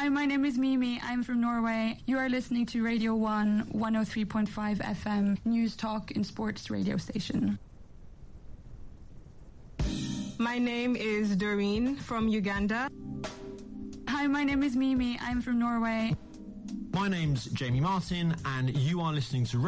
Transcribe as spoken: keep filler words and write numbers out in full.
Hi, my name is Mimi. I'm from Norway. You are listening to Radio one, one oh three point five F M, News Talk and Sports radio station. My name is Doreen from Uganda. Hi, my name is Mimi. I'm from Norway. My name's Jamie Martin, and you are listening to